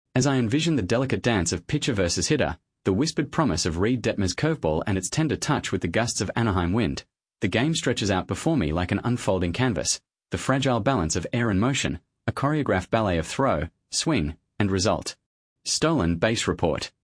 As I envision the delicate dance of pitcher versus hitter, the whispered promise of Reid Detmer's curveball and its tender touch with the gusts of Anaheim wind, the game stretches out before me like an unfolding canvas, the fragile balance of air and motion, a choreographed ballet of throw, swing, and result. Stolen Base Report.